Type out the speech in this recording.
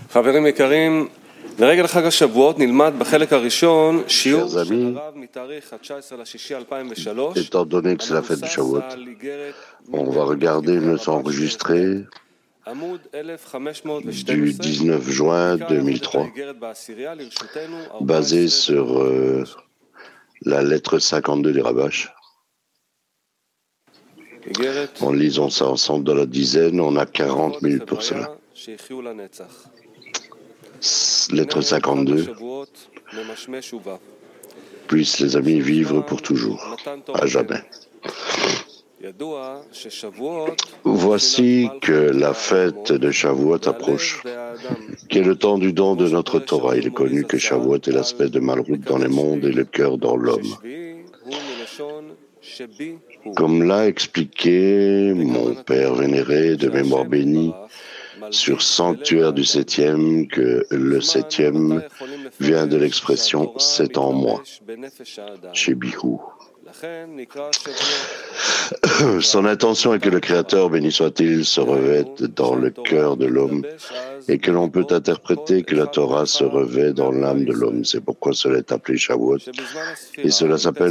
חברים יקרים, לרגל חג השבועות נלמד בחלק הראשון שיעור שנרב מתאריך ה-19/6/2003. Étant donné que c'est la fête du Shavuot, on va regarder une leçon enregistrée du 19 juin 2003, basée sur la lettre 52 du Rabash. En lisant ça ensemble dans la dizaine, on a 40 minutes pour cela. Lettre 52. Puissent les amis vivre pour toujours, à jamais. Voici que la fête de Shavuot approche, qui est le temps du don de notre Torah. Il est connu que Shavuot est l'aspect de Malrout dans les mondes et le cœur dans l'homme. Comme l'a expliqué mon père vénéré de mémoire bénie sur Sanctuaire du Septième, que le septième vient de l'expression « c'est en moi », chez Bihou. Son intention est que le Créateur, béni soit-il, se revête dans le cœur de l'homme et que l'on peut interpréter que la Torah se revêt dans l'âme de l'homme. C'est pourquoi cela est appelé Shavuot et cela s'appelle